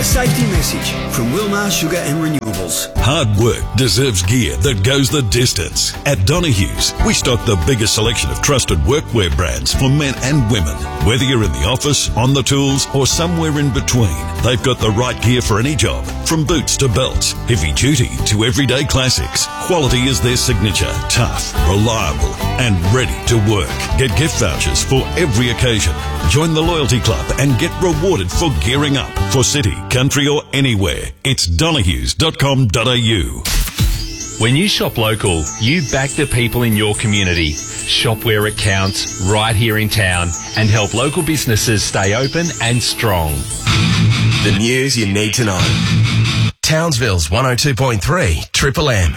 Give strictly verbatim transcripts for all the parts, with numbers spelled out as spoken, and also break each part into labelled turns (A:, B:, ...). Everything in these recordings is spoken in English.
A: A safety message from Wilmar Sugar and Renewables.
B: Hard work deserves gear that goes the distance. At Donohue's, we stock the biggest selection of trusted workwear brands for men and women. Whether you're in the office, on the tools, or somewhere in between, they've got the right gear for any job. From boots to belts, heavy duty to everyday classics. Quality is their signature. Tough, reliable, and ready to work. Get gift vouchers for every occasion. Join the Loyalty Club and get rewarded for gearing up. For city, country, or anywhere, it's donohues dot com dot a u.
C: When you shop local, you back the people in your community. Shop where it counts, right here in town, and help local businesses stay open and strong.
D: The news you need to know. Townsville's one oh two point three, Triple M.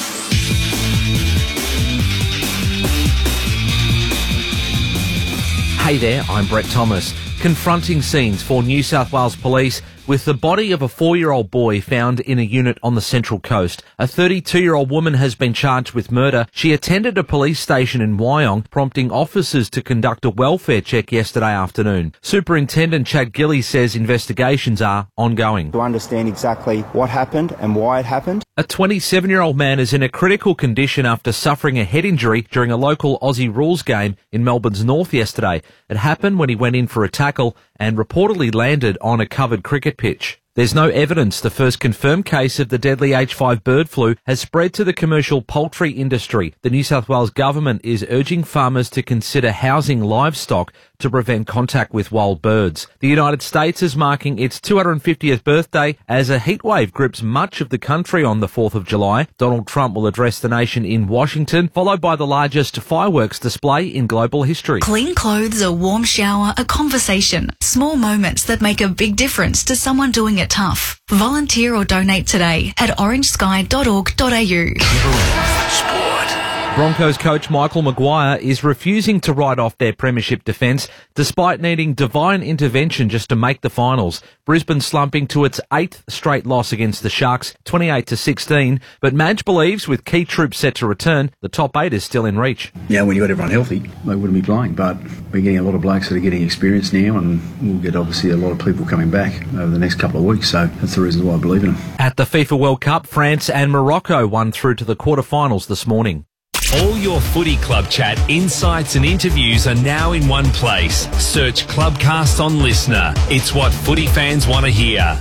E: Hey there, I'm Brett Thomas. Confronting scenes for New South Wales Police with the body of a four-year-old boy found in a unit on the Central Coast. A thirty-two-year-old woman has been charged with murder. She attended a police station in Wyong, prompting officers to conduct a welfare check yesterday afternoon. Superintendent Chad Gilly says investigations are ongoing.
F: To understand exactly what happened and why it happened.
E: A twenty-seven-year-old man is in a critical condition after suffering a head injury during a local Aussie rules game in Melbourne's north yesterday. It happened when he went in for a tackle and reportedly landed on a covered cricket pitch. There's no evidence the first confirmed case of the deadly H five bird flu has spread to the commercial poultry industry. The New South Wales government is urging farmers to consider housing livestock to prevent contact with wild birds. The United States is marking its two hundred fiftieth birthday as a heatwave grips much of the country on the fourth of July. Donald Trump will address the nation in Washington, followed by the largest fireworks display in global history.
G: Clean clothes, a warm shower, a conversation. Small moments that make a big difference to someone doing it tough. Volunteer or donate today at orange sky dot org dot a u.
B: Sport.
E: Broncos coach Michael Maguire is refusing to write off their premiership defence despite needing divine intervention just to make the finals. Brisbane slumping to its eighth straight loss against the Sharks, twenty-eight to sixteen. But Madge believes with key troops set to return, the top eight is still in reach.
H: Yeah, when you've got everyone healthy, they wouldn't be playing. But we're getting a lot of blokes that are getting experience now, and we'll get obviously a lot of people coming back over the next couple of weeks. So that's the reason why I believe in them.
E: At the FIFA World Cup, France and Morocco won through to the quarterfinals this morning.
C: All your footy club chat, insights and interviews are now in one place. Search Clubcast on Listener. It's what footy fans want to hear.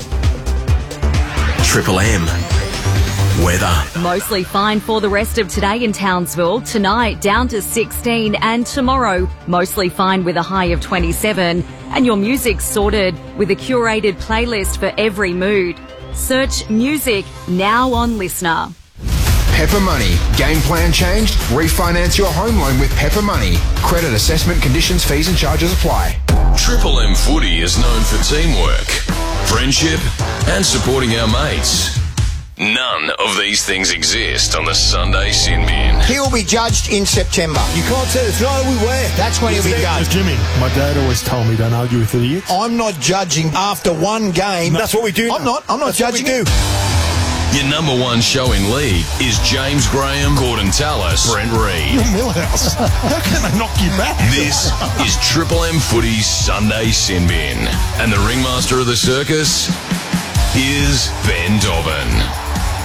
D: Triple M. Weather.
I: Mostly fine for the rest of today in Townsville. Tonight down to sixteen, and tomorrow mostly fine with a high of twenty-seven. And your music's sorted with a curated playlist for every mood. Search music now on Listener.
J: Pepper Money. Game plan changed? Refinance your home loan with Pepper Money. Credit assessment, conditions, fees and charges apply.
B: Triple M Footy is known for teamwork, friendship, and supporting our mates. None of these things exist on the Sunday Sin Bin.
K: He will be judged in September.
L: You can't say it's not we wear.
K: That's when he'll be judged.
L: Jimmy, my dad always told me don't argue with idiots.
K: I'm not judging after one game.
L: No, that's what we do.
K: I'm not. I'm not
L: that's
K: judging you.
B: Your number one show in league is James Graham, Gordon Tallis, Brent Reid.
L: You're Millhouse. How can I knock you back?
B: This is Triple M Footy's Sunday Sin Bin. And the ringmaster of the circus is Ben Dobbin.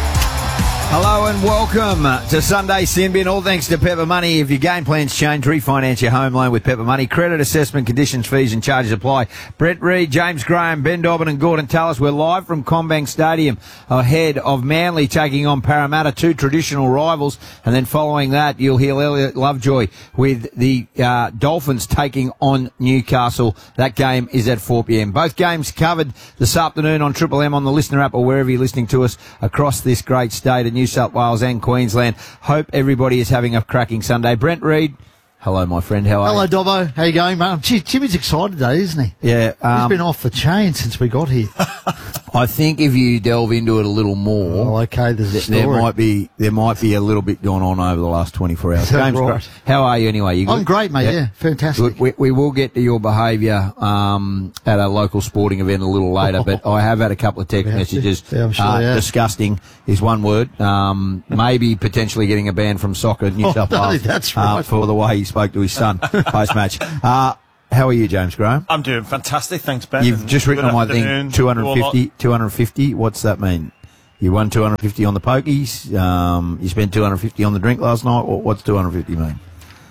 M: Hello and welcome to Sunday Sin Bin. All thanks to Pepper Money. If your game plans change, refinance your home loan with Pepper Money. Credit assessment, conditions, fees and charges apply. Brett Reid, James Graham, Ben Dobbin and Gordon Tallis. We're live from CommBank Stadium ahead of Manly taking on Parramatta, two traditional rivals. And then following that, you'll hear Elliot Lovejoy with the uh, Dolphins taking on Newcastle. That game is at four p.m. Both games covered this afternoon on Triple M on the Listener app or wherever you're listening to us across this great state of New South Wales and Queensland. Hope everybody is having a cracking Sunday. Brent Reid, hello, my friend. How are
N: Hello,
M: you?
N: Hello, Dobbo. How you going, mate? Gee, Jimmy's excited today, isn't he?
M: Yeah. Um,
N: He's been off the chain since we got here.
M: I think if you delve into it a little more,
N: oh, okay, there's a
M: th-
N: story.
M: there might be there might be a little bit going on over the last twenty-four hours. James,
N: right?
M: How are you anyway? You good?
N: I'm great, mate. Yeah, yeah, fantastic.
M: We, we will get to your behaviour um, at a local sporting event a little later, but I have had a couple of text messages.
N: Yeah, I'm sure,
M: uh,
N: yeah.
M: Disgusting is one word. Um, maybe potentially getting a ban from soccer, New
N: Oh,
M: South
N: no,
M: Wales,
N: that's right.
M: uh, for the way he spoke to his son post match. Uh, How are you, James Graham?
L: I'm doing fantastic, thanks, Ben.
M: You've
L: And
M: just written
L: good
M: on my
L: afternoon
M: thing, two
L: to all lot.
M: fifty, two fifty. What's that mean? You won two hundred fifty on the pokies. Um, you spent two hundred fifty on the drink last night. What, what's two hundred fifty mean?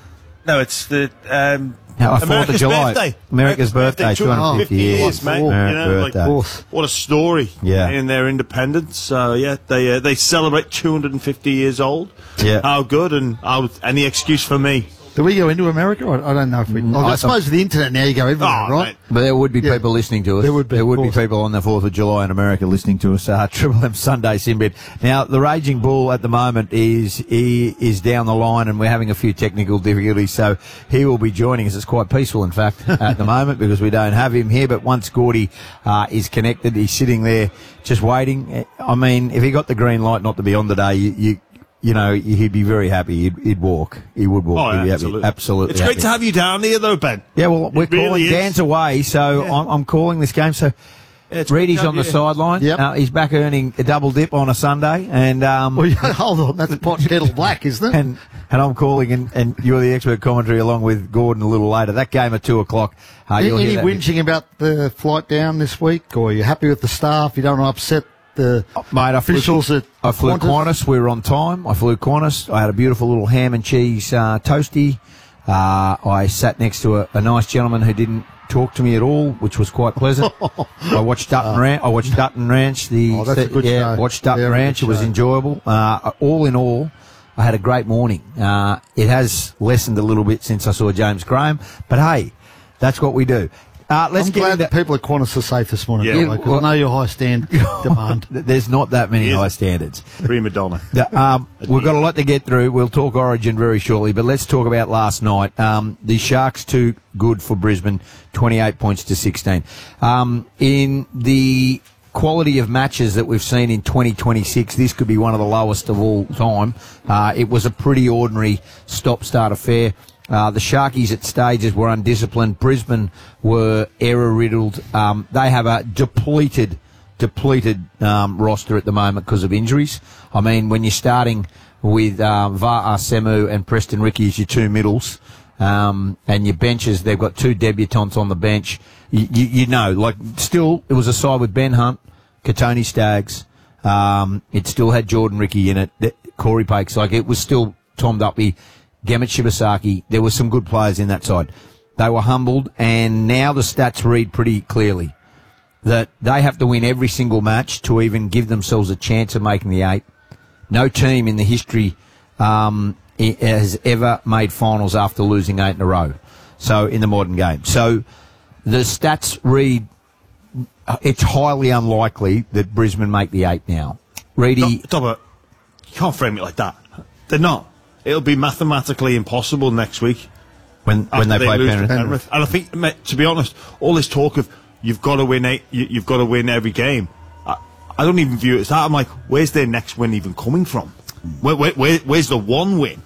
L: No, it's the um,
M: How, Fourth
L: America's
M: of July.
L: birthday.
M: America's birthday, two hundred fifty years.
L: mate.
M: America's
L: You know, like,
M: birthday.
L: what a story
M: Yeah.
L: in their independence. So, yeah, they uh, they celebrate two hundred fifty years old.
M: Yeah.
L: How good, and how, any excuse for me.
N: Do we go into America? I, I don't know if we. I,
M: I
N: suppose with the internet now you go everywhere,
L: Oh,
N: right?
L: mate.
M: But there would be
N: Yeah.
M: people listening to us.
N: There would be,
M: There
N: of
M: would be
N: course.
M: people on the fourth of July in America listening to us. Uh, Triple M Sunday Sinbin. Now, the Raging Bull at the moment is he is down the line, and we're having a few technical difficulties, so he will be joining us. It's quite peaceful, in fact, at the moment, because we don't have him here. But once Gordy uh, is connected, he's sitting there just waiting. I mean, if he got the green light not to be on today, you... you You know, he'd be very happy. He'd, he'd walk. He would walk.
L: Oh,
M: He'd be
L: yeah,
M: happy.
L: absolutely.
M: Absolutely.
L: It's great
M: happy.
L: to have you down here, though, Ben.
M: Yeah, well, we're
L: It really
M: calling
L: is.
M: Dan's away, so
L: Yeah.
M: I'm, I'm calling this game. So
L: Yeah, it's great
M: Reedy's
L: to have
M: on the
L: you.
M: sideline.
N: Yep.
M: Uh, he's back earning a double dip on a Sunday, and um,
N: Well, yeah, hold on, that's pot kettle black, isn't it?
M: and and I'm calling, and, and you're the expert commentary along with Gordon a little later. That game at two o'clock. Uh,
N: Any,
M: you'll
N: any
M: hear that.
N: whinging about the flight down this week, or are you happy with the staff? You don't want to upset the
M: Mate, I flew,
N: officials at
M: I flew
N: Qantas?
M: Qantas. We were on time. I flew Qantas. I had a beautiful little ham and cheese uh, toasty. Uh, I sat next to a, a nice gentleman who didn't talk to me at all, which was quite pleasant. I watched Dutton Ranch. I watched Dutton Ranch. The
N: Oh, that's a good
M: yeah,
N: show.
M: watched Dutton
N: Very
M: Ranch.
N: good
M: It was
N: show.
M: enjoyable. Uh, all in all, I had a great morning. Uh, it has lessened a little bit since I saw James Graham, but hey, that's what we do. Uh, let's
N: I'm
M: get
N: glad
M: into,
N: that people at Qantas are safe this morning,
L: Yeah.
N: because
M: well-
N: I know your high stand demand.
M: There's not that many
L: It is.
M: high standards.
L: Prima donna.
M: The, um, we've got a lot to get through. We'll talk Origin very shortly, but let's talk about last night. Um, the Sharks too good for Brisbane, twenty-eight points to sixteen. Um, in the quality of matches that we've seen in twenty twenty-six, this could be one of the lowest of all time. Uh, it was a pretty ordinary stop-start affair. Uh, the Sharkies at stages were undisciplined. Brisbane were error-riddled. Um, they have a depleted depleted um, roster at the moment because of injuries. I mean, when you're starting with uh, Va'a Semu and Preston Ricky as your two middles, um, and your benches, they've got two debutants on the bench. You, you, you know, like, still, it was a side with Ben Hunt, Katoni Staggs. Um, it still had Jordan Ricky in it, th- Corey Pakes. Like, it was still Tom Duppy, Gemmet Shibasaki. There were some good players in that side. They were humbled, and now the stats read pretty clearly that they have to win every single match to even give themselves a chance of making the eight. No team in the history um, i- has ever made finals after losing eight in a row. So in the modern game, so the stats read uh, it's highly unlikely that Brisbane make the eight now. Reedy,
L: Dobber, you can't frame it like that. They're not. It'll be mathematically impossible next week
M: when when
L: after
M: they, play
L: lose to
M: Penrith.
L: Penrith. And I think, mate, to be honest, all this talk of you've got to win eight, you, you've got to win every game. I, I don't even view it as that. I'm like, where's their next win even coming from? Where, where, where, where's the one win?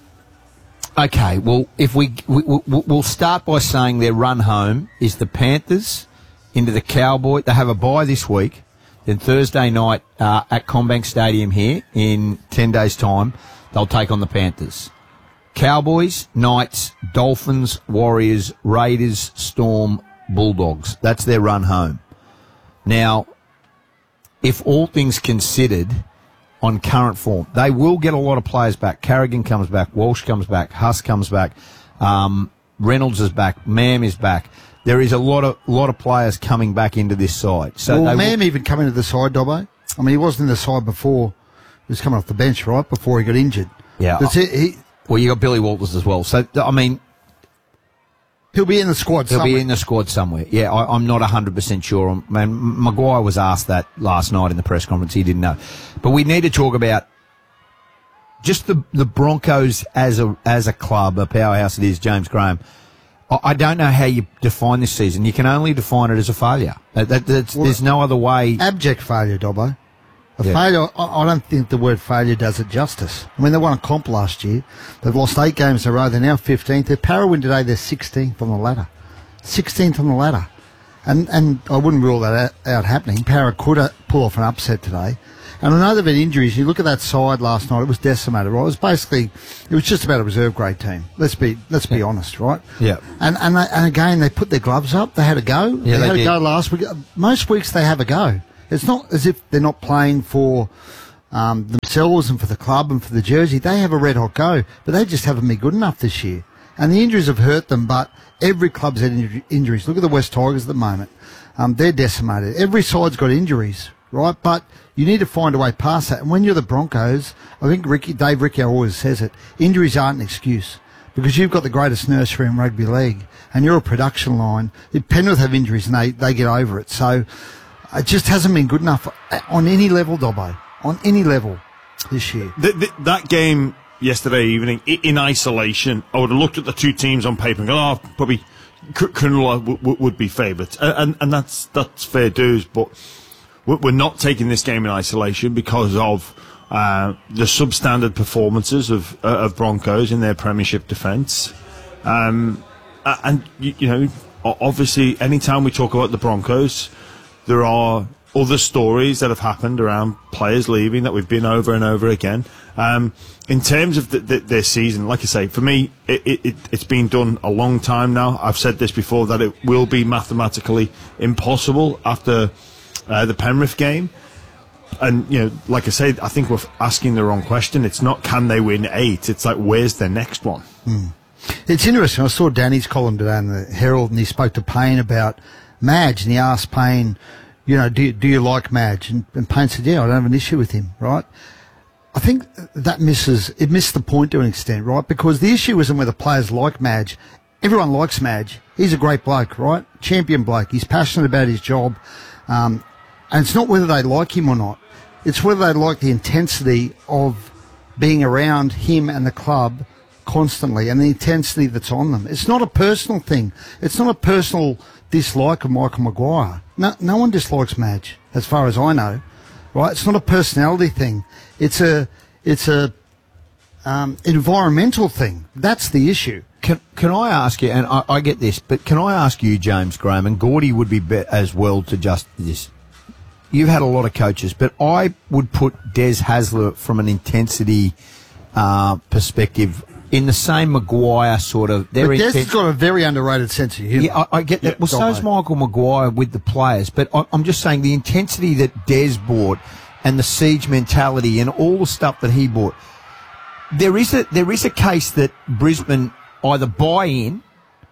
M: Okay, well, if we, we we- we'll start by saying their run home is the Panthers into the Cowboy. They have a bye this week. Then Thursday night uh, at Combank Stadium here in ten days' time, they'll take on the Panthers. Cowboys, Knights, Dolphins, Warriors, Raiders, Storm, Bulldogs. That's their run home. Now, if all things considered, on current form, they will get a lot of players back. Carrigan comes back, Walsh comes back, Huss comes back, um, Reynolds is back, Mam is back. There is a lot of lot of players coming back into this side. So
N: well,
M: they
N: Mam
M: will,
N: even come into the side, Dobbo. I mean, he wasn't in the side before. He was coming off the bench, right, before he got injured.
M: yeah.
N: That's it. He,
M: Well, you got Billy Walters as well. So I mean,
N: he'll be in the squad
M: he'll
N: somewhere.
M: be in the squad somewhere. Yeah, I, I'm not one hundred percent sure. Man, Maguire was asked that last night in the press conference. He didn't know. But we need to talk about just the the Broncos as a as a club, a powerhouse it is, James Graham. I, I don't know how you define this season. You can only define it as a failure. That, that, that's,
N: Well,
M: there's no other way.
N: Abject failure, Dobbo. A
M: Yeah.
N: failure, I, I don't think the word failure does it justice. I mean, they won a comp last year. They've lost eight games in a row. They're now fifteenth. They're Para win today. They're sixteenth on the ladder. sixteenth on the ladder. And and I wouldn't rule that out, out happening. Para could uh, pull off an upset today. And I know they've had injuries. You look at that side last night; it was decimated. Right? It was basically, it was just about a reserve grade team. Let's be let's be honest, right?
M: Yeah.
N: And and they, and again, they put their gloves up. They had a go.
M: Yeah,
N: they,
M: they
N: had
M: did.
N: a go last week. Most weeks they have a go. It's not as if they're not playing for um, themselves and for the club and for the jersey. They have a red hot go, but they just haven't been good enough this year. And the injuries have hurt them. But every club's had inju- injuries. Look at the West Tigers at the moment. Um, they're decimated. Every side's got injuries, right? But you need to find a way past that. And when you're the Broncos, I think Ricky, Dave Riccio always says it, injuries aren't an excuse because you've got the greatest nursery in rugby league and you're a production line. If Penrith have injuries and they, they get over it. So it just hasn't been good enough on any level, Dobbo, on any level this year.
L: The, the, that game yesterday evening, i- in isolation, I would have looked at the two teams on paper and gone, oh, probably C- Cronulla w- w- would be favourites. And, and, and that's, that's fair dues, but we're not taking this game in isolation because of uh, the substandard performances of uh, of Broncos in their premiership defence. Um, and, you, you know, obviously, anytime we talk about the Broncos, there are other stories that have happened around players leaving that we've been over and over again. Um, in terms of the, the, their season, like I say, for me, it, it, it's been done a long time now. I've said this before, that it will be mathematically impossible after uh, the Penrith game. And, you know, like I said, I think we're asking the wrong question. It's not can they win eight, it's like where's their next one?
N: Mm. It's interesting. I saw Danny's column today in the Herald, and he spoke to Payne about Madge, and he asked Payne, you know, do you, do you like Madge? And, and Payne said, yeah, I don't have an issue with him, right? I think that misses, it missed the point to an extent, right? Because the issue isn't whether players like Madge. Everyone likes Madge. He's a great bloke, right? Champion bloke. He's passionate about his job. Um, and it's not whether they like him or not. It's whether they like the intensity of being around him and the club constantly and the intensity that's on them. It's not a personal thing. It's not a personal dislike of Michael Maguire. No, no one dislikes Madge, as far as I know, right? It's not a personality thing. It's a, it's a um, environmental thing. That's the issue.
M: Can can I ask you, and I, I get this, but can I ask you, James Graham, and Gordy would be, be as well to just this. You've had a lot of coaches, but I would put Des Hasler from an intensity uh, perspective in the same Maguire sort of.
N: But Des has got a very underrated sense of humour.
M: Yeah, I, I get that. Well, so's Michael Maguire with the players, but I, I'm just saying the intensity that Des brought and the siege mentality and all the stuff that he brought. There is a there is a case that Brisbane either buy in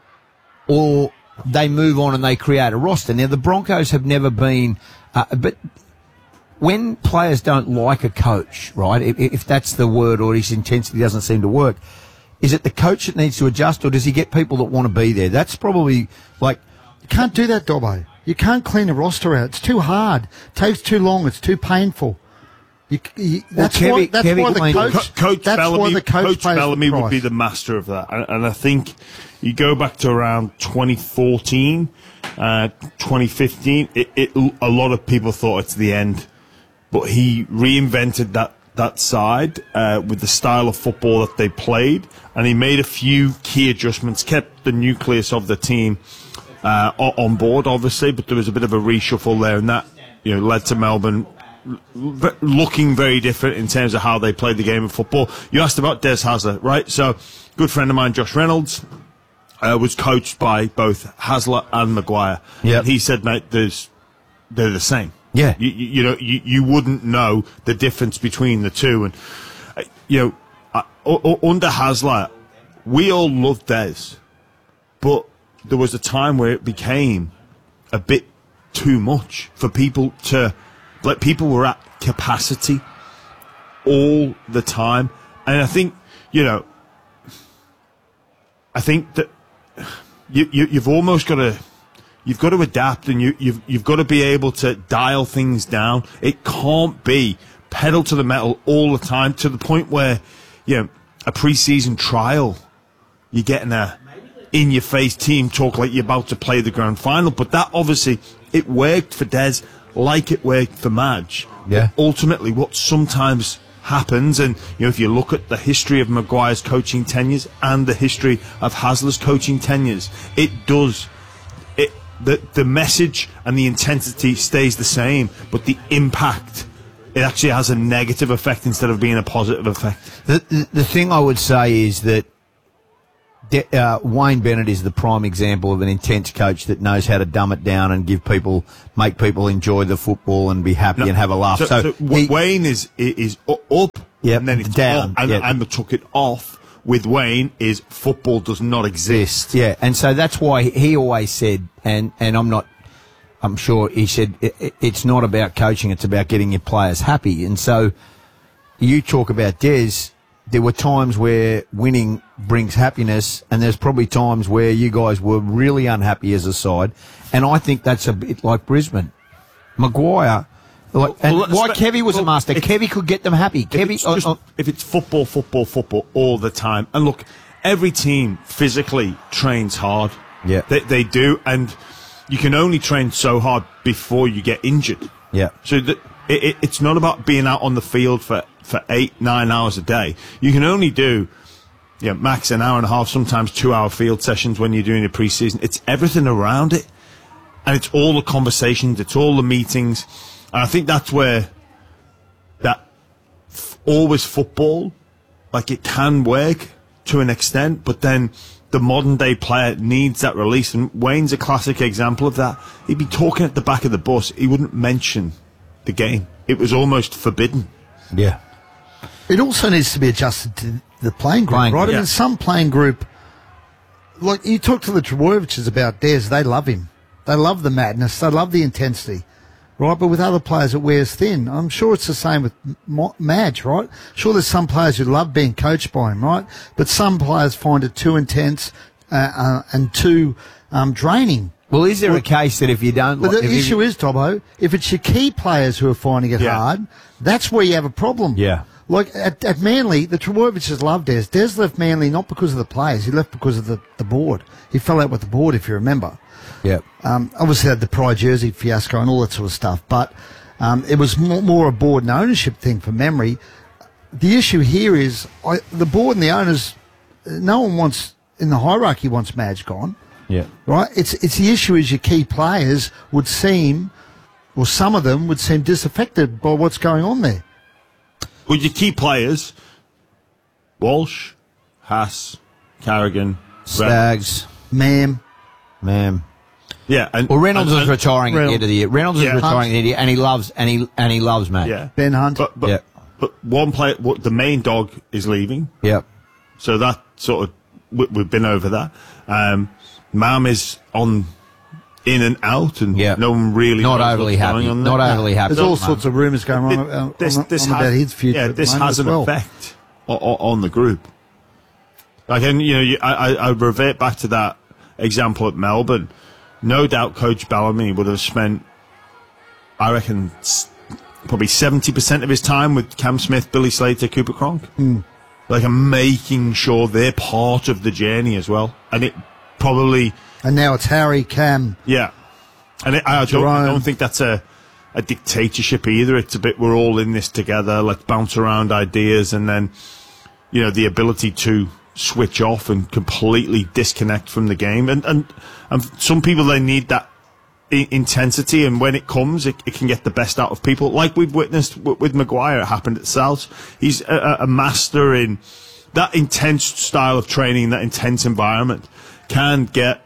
M: or they move on and they create a roster. Now, the Broncos have never been, uh, but when players don't like a coach, right, if, if that's the word, or his intensity doesn't seem to work, is it the coach that needs to adjust, or does he get people that want to be there? That's probably like...
N: You can't do that, Dobbo. You can't clean a roster out. It's too hard. It takes too long. It's too painful. You, you, that's
L: well, Kevy,
N: why, that's
L: Kevy,
N: why the coach,
L: Co- coach
N: that's
L: Bellamy,
N: why the coach,
L: coach
N: pays
L: Bellamy
N: the
L: would
N: price.
L: be the master of that. And, and I think you go back to around twenty fourteen, uh, twenty fifteen, it, it, a lot of people thought it's the end. But he reinvented that, that side uh, with the style of football that they played. And he made a few key adjustments, kept the nucleus of the team uh, on board, obviously. But there was a bit of a reshuffle there. And that, you know, led to Melbourne looking very different in terms of how they played the game of football. You asked about Des Hasler, right? So, good friend of mine, Josh Reynolds, uh, was coached by both Hasler and Maguire.
M: Yep.
L: He said, mate, there's, they're the same.
M: Yeah.
L: You, you, you know, you, you wouldn't know the difference between the two. And, uh, you know, uh, u- under Hasler, we all loved Des, but there was a time where it became a bit too much for people to... Like, people were at capacity all the time. And I think, you know, I think that you, you, you've almost got to, you've got to adapt, and you, you've, you've got to be able to dial things down. It can't be pedal to the metal all the time to the point where, you know, a pre-season trial, you're getting a in-your-face team talk like you're about to play the grand final. But that, obviously, it worked for Des, like it worked for Madge.
M: Yeah.
L: But ultimately, what sometimes happens, and you know, if you look at the history of Maguire's coaching tenures and the history of Hasler's coaching tenures, it does. It the the message and the intensity stays the same, but the impact it actually has a negative effect instead of being a positive effect.
M: The, the, the thing I would say is that De- uh, Wayne Bennett is the prime example of an intense coach that knows how to dumb it down and give people, make people enjoy the football and be happy
L: No,
M: and have a laugh.
L: So,
M: So,
L: so
M: he-
L: Wayne is is up,
M: Yep,
L: and then it's
M: down,
L: down, and
M: yep.
L: Emma took it off. With Wayne, is football does not exist.
M: Yeah, and so that's why he always said, and, and I'm not, I'm sure he said, it, it- it's not about coaching, it's about getting your players happy. And so you talk about Des, there were times where winning brings happiness, and there's probably times where you guys were really unhappy as a side, and I think that's a bit like Brisbane. Maguire, like, and
L: Well,
M: why
L: let's-
M: Kevy was a
L: well,
M: master.
L: it's-
M: Kevy could get them happy.
L: If
M: Kevy,
L: it's, just-
M: uh, uh,
L: if it's football, football, football all the time, and look, every team physically trains hard.
M: Yeah.
L: they, they do, and you can only train so hard before you get injured.
M: yeah.
L: So that it, it, it's not about being out on the field for, for eight, nine hours a day. You can only do, yeah, max an hour and a half, sometimes two hour field sessions when you're doing your preseason. It's everything around it. And it's all the conversations, it's all the meetings. And I think that's where that f- always football, like it can work to an extent, but then the modern day player needs that release. And Wayne's a classic example of that. He'd be talking at the back of the bus. He wouldn't mention the game. It was almost forbidden.
M: Yeah.
N: It also needs to be adjusted to the playing group,
M: Playing
N: right?
M: group.
N: I mean, some playing group, like you talk to the Trebojeviches about Des, they love him. They love the madness. They love the intensity, right? But with other players, it wears thin. I'm sure it's the same with M- Madge, right? Sure, there's some players who love being coached by him, right? But some players find it too intense uh, uh, and too um, draining.
M: Well, is there a case that if you don't...
N: But
M: like-
N: the
M: if you-
N: issue is, Tobo, if it's your key players who are finding it
L: Yeah.
N: hard, that's where you have a problem.
M: Yeah.
N: Like at, at Manly, the Trebojeviches loved Des. Des left Manly not because of the players, he left because of the, the board. He fell out with the board, if you remember.
M: Yeah.
N: Um, obviously had the Pride jersey fiasco and all that sort of stuff, but um, it was more, more a board and ownership thing for memory. The issue here is I, the board and the owners, uh, no one wants, in the hierarchy wants Madge gone.
M: Yeah.
N: Right? It's it's the issue is your key players would seem, or some of them would seem disaffected by what's going on there.
L: Well, your key players, Walsh, Haas, Carrigan,
M: Stags,
N: Ma'am.
M: Ma'am.
L: Yeah, and
M: Well, Reynolds
L: and,
M: is retiring at the
N: Reynolds.
M: end of the year. Reynolds
L: Yeah.
M: is retiring at the end of the year, and he loves and he and he loves Matt.
L: Yeah,
N: Ben Hunt.
L: But but,
M: Yeah.
L: but one player, what, the main dog is leaving,
M: Yep.
L: so that sort of we, we've been over that. Um, Mam is on in and out, and
M: Yeah.
L: no one really
M: Not
L: knows
M: overly
L: what's
M: happy.
L: going on
M: Not
L: there.
M: overly happy.
N: There's all
M: Mum.
N: sorts of rumours going on, uh,
L: This,
N: on,
L: this
N: on
L: has,
N: about his future.
L: yeah,
N: at the
L: this
N: moment
L: has
N: as
L: an
N: well.
L: effect on, on the group. Like, and you know, you, I, I I revert back to that example at Melbourne. No doubt, Coach Bellamy would have spent, I reckon, s- probably seventy percent of his time with Cam Smith, Billy Slater, Cooper Cronk.
N: Mm.
L: Like, I'm making sure they're part of the journey as well, and it probably.
N: And now it's Harry, Cam.
L: Yeah, and it, I, don't, I
N: Jerome.
L: don't think that's a, a dictatorship either. It's a bit we're all in this together. Let's bounce around ideas, and then you know the ability to switch off and completely disconnect from the game. And and, and some people they need that I- intensity, and when it comes, it, it can get the best out of people. Like we've witnessed w- with Maguire, it happened at South. He's a, a master in that intense style of training, that intense environment can get,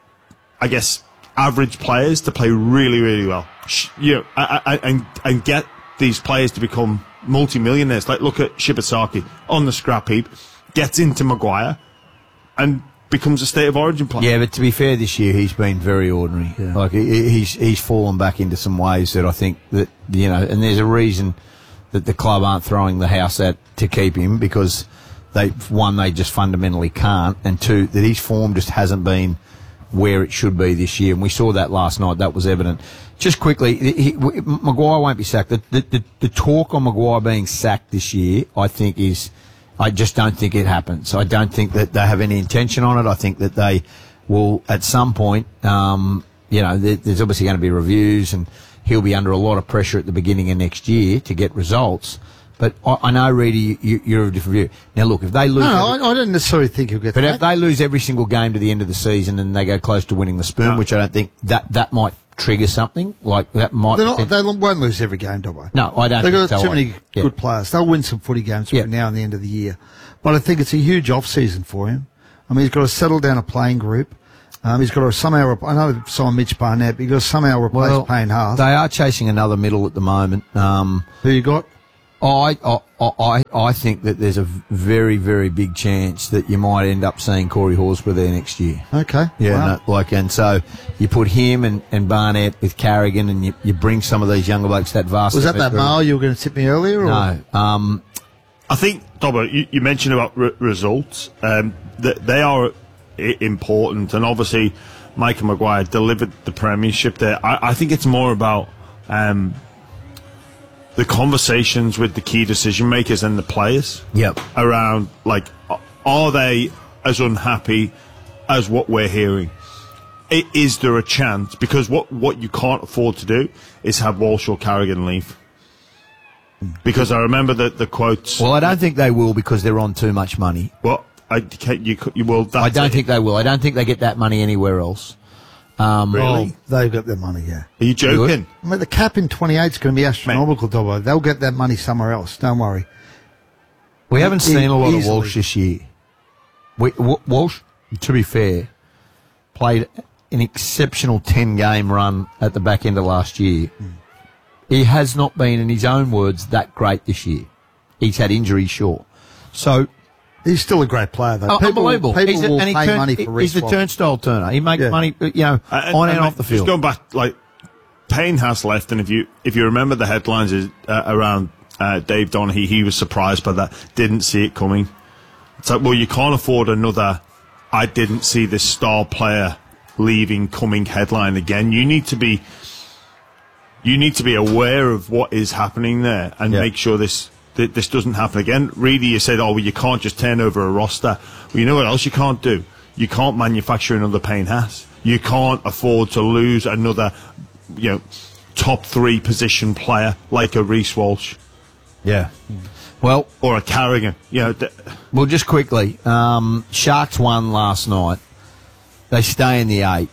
L: I guess, average players to play really, really well. Sh- You know, I, I, and and get these players to become multi-millionaires. Like look at Shibasaki on the scrap heap, gets into Maguire, and becomes a state of origin player.
M: Yeah, but to be fair, this year he's been very ordinary. Like he, he's he's fallen back into some ways that I think that you know, and there's a reason that the club aren't throwing the house at to keep him because they one they just fundamentally can't, and two that his form just hasn't been where it should be this year, and we saw that last night. That was evident. Just quickly, he, he, Maguire won't be sacked. The, the, the, the talk on Maguire being sacked this year, I think, is. I just don't think it happens. I don't think that they have any intention on it. I think that they will, at some point, um, you know, there, there's obviously going to be reviews, and he'll be under a lot of pressure at the beginning of next year to get results. But I, I know, Reedy, you, you're of a different view. Now, look, if they lose...
N: No,
M: every,
N: I, I don't necessarily think he'll get
M: But
N: that.
M: if they lose every single game to the end of the season and they go close to winning the spoon,
L: No.
M: which I don't think, that that might trigger something like that might.
N: They're not, they won't lose every game, Dobbo.
M: No, I don't
N: They've
M: think
N: got
M: so
N: too many
M: either. Yeah.
N: good players. They'll win some footy games
M: Yeah.
N: between now and the end of the year. But I think it's a huge off-season for him. I mean, he's got to settle down a playing group. Um, he's got to somehow, rep- I know signed Mitch Barnett, but he's got to somehow replace
M: Well,
N: Payne Haas.
M: They are chasing another middle at the moment. Um,
N: Who you got?
M: I, I I I think that there's a very very big chance that you might end up seeing Corey Horsburgh there next year.
N: Okay.
M: Yeah,
N: Wow.
M: no, like and so you put him and, and Barnett with Carrigan, and you, you bring some of these younger blokes that vast.
N: Was that that mail you were going to tip me earlier? Or?
M: No. Um,
L: I think, Dobbo, you, you mentioned about re- results. Um, th- they are I- important, and obviously Michael Maguire delivered the premiership there. I, I think it's more about um, the conversations with the key decision makers and the players.
M: Yep.
L: Around, like, are they as unhappy as what we're hearing? I- Is there a chance? Because what, what you can't afford to do is have Walsh or Carrigan leave. Because I remember the, the quotes.
M: well, I don't think they will because they're on too much money.
L: Well, I can't, you, you will.
M: I don't think they will. I don't think they get that money anywhere else. Um,
L: Really?
N: Oh, they've got their money, yeah.
L: Are you joking?
N: I mean, the cap in twenty-eight is going to be astronomical, Dobbo. They'll get that money somewhere else. Don't worry.
M: We haven't
N: E-
M: seen a lot
N: easily.
M: of Walsh this year. We, w- Walsh, to be fair, played an exceptional ten-game run at the back end of last year.
N: Mm.
M: He has not been, in his own words, that great this year. He's had injuries, sure. So
N: He's still a great player, though.
M: oh,
N: people
M: unbelievable.
N: people
M: He's a-
N: will
M: and he
N: pay
M: turn-
N: money for Reece
M: He's the
N: Walsh.
M: turnstile turner. He makes
N: Yeah.
M: money, you know,
L: Uh,
M: on and,
L: and
M: off the
L: just
M: field.
L: going back, like, Payne has left, and if you if you remember the headlines is, uh, around uh, Dave Donaghy, he was surprised by that, didn't see it coming. It's like, well, you can't afford another, I didn't see this star player leaving coming headline again. You need to be you need to be aware of what is happening there and
M: Yeah.
L: make sure this th- this doesn't happen again. Really, you said, oh, well, you can't just turn over a roster. Well, you know what else you can't do? You can't manufacture another Payne Haas. You can't afford to lose another, you know, top three position player like a Reece Walsh.
M: Yeah. Well,
L: or a Carrigan. You know, th-
M: well, just quickly, um, Sharks won last night. They stay in the eight.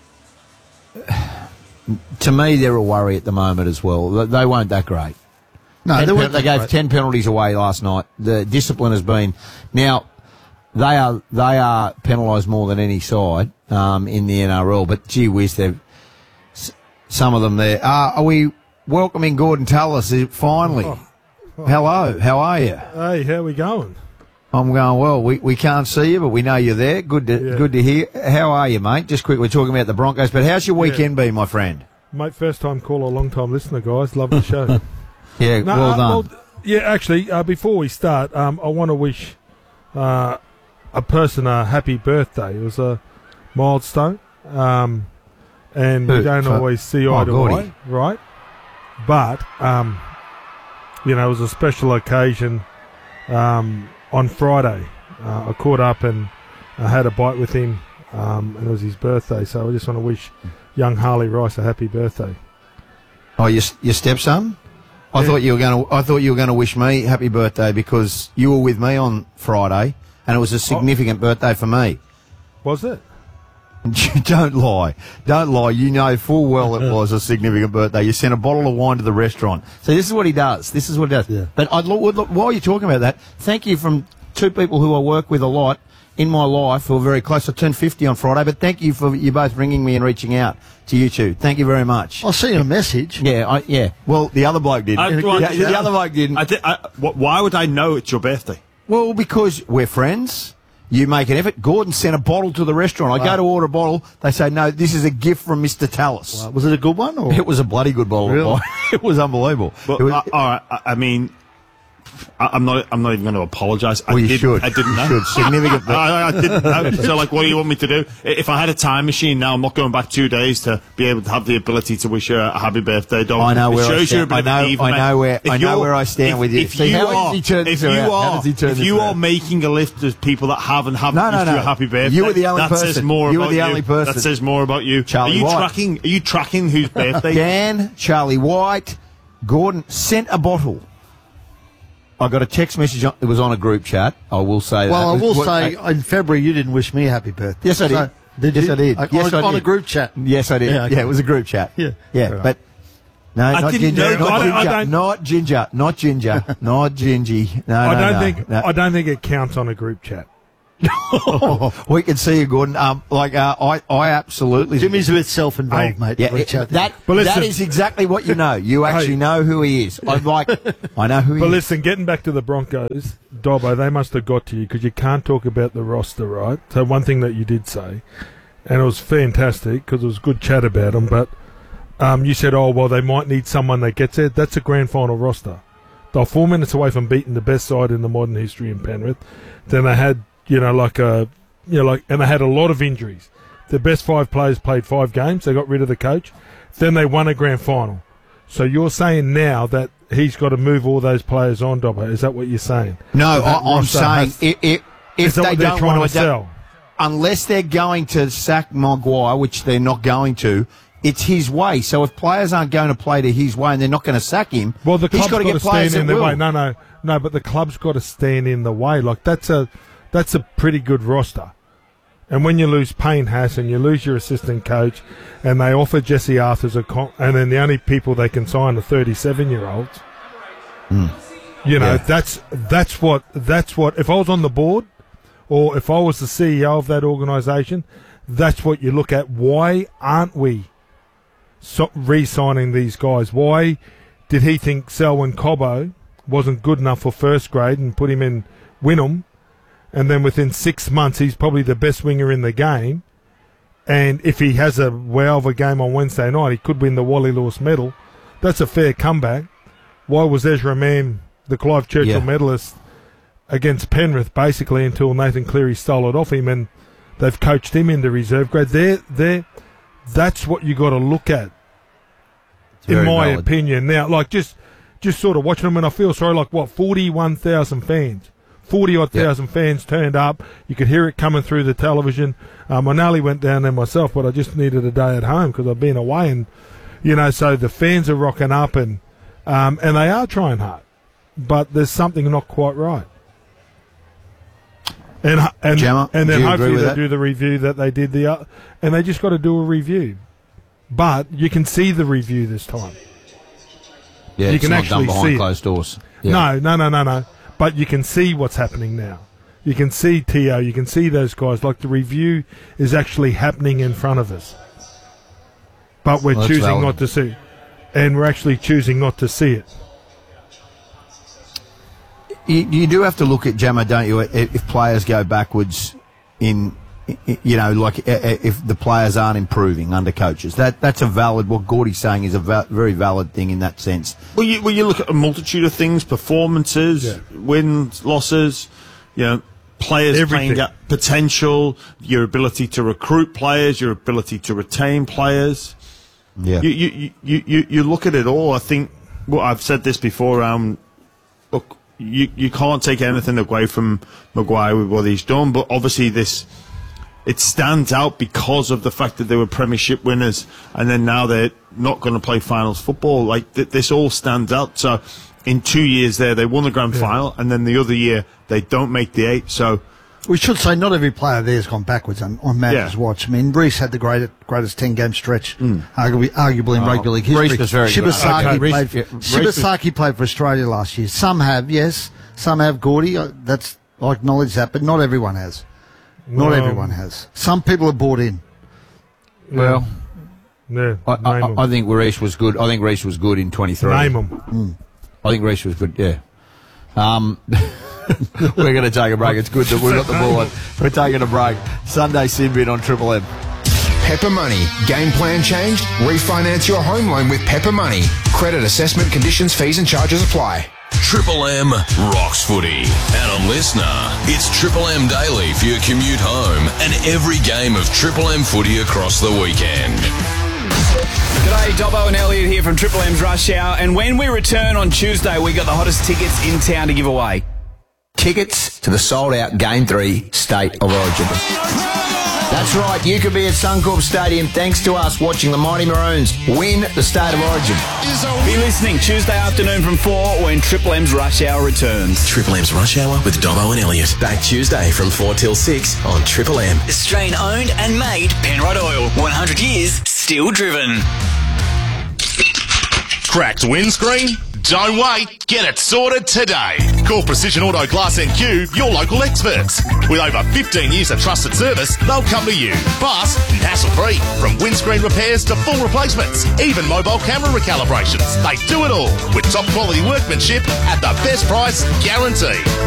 M: To me, they're a worry at the moment as well. They- They weren't that great.
N: No,
M: Ten
N: they
M: pen-
N: weren't
M: they
N: that
M: gave
N: great.
M: ten penalties away last night. The discipline has been now. They are they are penalised more than any side um, in the N R L. But gee whiz, they've s- some of them there. Uh, are we welcoming Gordon Tallis uh, finally?
O: Oh.
M: Hello, how are you?
O: Hey, how we going?
M: I'm going well. We we can't see you, but we know you're there. Good to
O: Yeah.
M: good to hear. How are you, mate? Just quickly talking about the Broncos, but how's your weekend been, my friend?
O: Mate, first time caller, long time listener, guys. Love the show.
M: Yeah,
O: No,
M: well
O: uh,
M: done.
O: well, yeah, actually, uh, before we start, um, I want to wish uh, a person a happy birthday. It was a milestone, um, and we
M: Who?
O: don't
M: For-
O: always see
M: Oh,
O: eye to
M: Gordy.
O: eye, right? But, um, you know, it was a special occasion um, on Friday. Uh, I caught up and I had a bite with him, um, and it was his birthday, so I just want to wish young Harley Rice a happy birthday.
M: Oh, your your stepson? I
O: Yeah.
M: thought you were going to. I thought you were going to wish me happy birthday because you were with me on Friday, and it was a significant birthday for me.
O: Was it?
M: Don't lie. Don't lie. You know full well it was a significant birthday. You sent a bottle of wine to the restaurant. So this is what he does. This is what he does.
N: Yeah.
M: But I'd look, look, while you're talking about that, thank you from two people who I work with a lot in my life who are very close. I turned fifty on Friday, but thank you for you both ringing me and reaching out to you two. Thank you very much.
N: I'll send you a message.
M: Yeah, I, yeah. Well, the other bloke didn't.
L: I-
M: the,
L: well,
M: the- the other bloke didn't.
L: I did, I, wh- why would I know it's your birthday?
M: Well, because we're friends. You make an effort. Gordon sent a bottle to the restaurant. I
N: Wow.
M: go to order a bottle. They say, no, this is a gift from Mister Tallis.
N: Uh, was it a good one? Or?
M: It was a bloody good bottle
N: Really?
M: of wine. It was unbelievable.
L: But
M: It was-
L: uh, all right, I, I mean, I, I'm not. I'm not even going to apologise. I
M: Well, you
L: didn't,
M: should.
L: I didn't know.
M: You should. Significant.
L: I, I, I didn't know. So, like, what do you want me to do? I- If I had a time machine now, I'm not going back two days to be able to have the ability to wish her a happy birthday. Don't
M: I know
L: it
M: where I
L: shows you're a
M: stand.
L: bit
M: I
L: of
M: know-
L: a diva,
M: I
L: mate.
M: know where-
L: If
M: I know
L: you're-
M: where I stand
L: if,
M: with you.
L: If
M: See,
L: you
M: how
L: are,
M: does he turn
L: if
M: this
L: you
M: around? How
L: are,
M: does he turn
L: if
M: this
L: you
M: around?
L: are making a list of people that haven't haven't
M: No, no,
L: wished you
M: no.
L: a happy birthday,
M: You were the only
L: that says
M: person.
L: more
M: You were
L: about
M: the
L: you.
M: only person.
L: That says more about you.
M: Charlie
L: are you
M: White.
L: tracking? Are you tracking whose birthday?
M: Dan, Charlie White, Gordon sent a bottle. I got a text message. On, it was on a group chat. I will say that.
N: Well, I will
M: What-
N: say, in February, you didn't wish me a happy birthday.
M: Yes, I did.
N: So, Did
M: yes,
N: you?
M: I did.
N: On
M: Yes,
N: a-
M: I
N: on
M: did.
N: a group chat?
M: Yes, I did.
N: Yeah,
M: Yeah,
N: okay.
M: it was a group chat.
N: Yeah.
M: yeah,
N: Right.
M: but no,
L: I
M: not
L: didn't
M: ginger,
L: know
M: not
L: that. I
M: ginger,
L: don't- I don't-
M: not ginger, not ginger, not gingy. No,
O: I
M: no,
O: don't
M: no,
O: think
M: no.
O: I don't think it counts on a group chat.
M: We can see you, Gordon. Um, like uh, I, I absolutely.
N: Jimmy's a bit self-involved, mate.
M: Yeah,
N: Reach
M: it-
N: out.
M: that
O: But listen-
M: that is exactly what you know. You actually
O: Hey.
M: know who he is. I'm like, I know who he
O: But
M: is.
O: listen, getting back to the Broncos, Dobbo, they must have got to you because you can't talk about the roster, right? So one thing that you did say, and it was fantastic because it was good chat about them, but um, you said, oh, well, they might need someone that gets it. That's a grand final roster. They're four minutes away from beating the best side in the modern history in Penrith. Then they had, you know, like a, you know, like, and they had a lot of injuries. The best five players played five games. They got rid of the coach. Then they won a grand final. So you're saying now that he's got to move all those players on, Dobbo. Is that what you're saying?
M: No,
O: That that
M: I, I'm
O: roster
M: saying
O: has-
M: if, if,
O: Is
M: if
O: that
M: they
O: what they're
M: don't
O: trying
M: want
O: to
M: to
O: sell?
M: unless they're going to sack Maguire, which they're not going to, it's his way. So if players aren't going to play to his way and they're not going to sack him,
O: Well, the
M: he's
O: club's
M: got to
O: got
M: get
O: to
M: players
O: stand in
M: that
O: the
M: will.
O: way. No, no, no. But the club's got to stand in the way. Like that's a that's a pretty good roster. And when you lose Payne Haas and you lose your assistant coach, and they offer Jesse Arthur's a con- and then the only people they can sign are thirty-seven-year-olds. You know,
M: Yeah.
O: that's that's what that's what. If I was on the board, or if I was the C E O of that organisation, that's what you look at. Why aren't we so- re-signing these guys? Why did he think Selwyn Cobbo wasn't good enough for first grade and put him in Wynnum? And then within six months, he's probably the best winger in the game. And if he has a wow of a game on Wednesday night, he could win the Wally Lewis medal. That's a fair comeback. Why was Ezra Mann the Clive Churchill
M: Yeah.
O: medalist against Penrith basically until Nathan Cleary stole it off him and they've coached him into reserve grade? They're, they're, that's what you got to look at, in
M: very
O: my
M: valid.
O: opinion. Now, like just just sort of watching them, and I feel sorry. Like what, forty-one thousand fans, forty odd
M: Yeah.
O: thousand fans turned up. You could hear it coming through the television. Um, I nearly went down there myself, but I just needed a day at home because I've been away, and you know, so the fans are rocking up, and um, and they are trying hard, but there's something not quite right. And and
M: Gemma,
O: and
M: do
O: then
M: you agree
O: hopefully
M: with
O: they
M: that?
O: do the review that they did the, uh, and they just got to do a review. But you can see the review this time.
M: Yeah,
O: you
M: it's
O: can
M: not
O: actually
M: done behind
O: see it.
M: closed doors. Yeah.
O: No, no, no, no, no. But you can see what's happening now. You can see T O. You can see those guys. Like the review is actually happening in front of us. But we're
M: Well, that's
O: choosing
M: valid.
O: not to see, and we're actually choosing not to see it.
M: You, you do have to look at Jammer, don't you? If if players go backwards in, i- you know, like i- i- if the players aren't improving under coaches, that that's a valid. What Gordy's saying is a va- very valid thing in that sense.
L: Well, you, well, you look at a multitude of things: performances,
O: Yeah.
L: wins, losses. You know, players
O: Everything.
L: playing at potential, your ability to recruit players, your ability to retain players.
M: Yeah.
L: You you, you, you, you look at it all. I think. Well, I've said this before. Um, look, you you can't take anything away from Maguire with what he's done, but obviously this. It stands out because of the fact that they were Premiership winners, and then now they're not going to play finals football. Like th- this, all stands out. So, in two years there, they won the grand final, and then the other year they don't make the eight. So,
N: We should say not every player there has gone backwards on, on Madden's
L: Yeah.
N: watch. I mean, Reece had the greatest, greatest ten-game stretch, arguably, arguably in
M: Oh,
N: rugby league
M: Reece
N: history.
M: was very good.
N: Shibasaki,
M: Okay, Reece-
N: played, for,
M: yeah, Reece was-
N: Shibasaki played for Australia last year. Some have, yes. Some have, Gordy. uh, That's, I acknowledge that, but not everyone has. Not
O: Well,
N: everyone has. Some people are bought in.
M: Well,
O: Yeah,
M: I, I,
O: name 'em.
M: I think Reece was good. I think Reece was good in twenty-three.
O: Name them.
M: I think Reece was good. Yeah. Um, we're going to take a break. It's good that we've got the ball on. We're taking a break. Sunday sin bin on Triple M.
J: Pepper Money. Game plan changed? Refinance your home loan with Pepper Money. Credit assessment conditions, fees and charges apply.
D: Triple M rocks footy. And on Listener, it's Triple M Daily for your commute home and every game of Triple M footy across the weekend.
P: G'day, Dobbo and Elliot here from Triple M's Rush Hour. And when we return on Tuesday, we got the hottest tickets in town to give away.
J: Tickets to the sold-out Game three State of Origin. That's right, you could be at Suncorp Stadium thanks to us watching the Mighty Maroons win the State of Origin.
P: Be listening Tuesday afternoon from four when Triple M's Rush Hour returns.
Q: Triple M's Rush Hour with Dobbo and Elliot. Back Tuesday from four till six on Triple M.
R: Australian owned and made Penrod Oil. one hundred years, still driven.
S: Cracked windscreen? Don't wait. Get it sorted today. Call Precision Auto Glass N Q, your local experts. With over fifteen years of trusted service, they'll come to you. Fast and hassle-free. From windscreen repairs to full replacements, even mobile camera recalibrations. They do it all with top quality workmanship at the best price guarantee.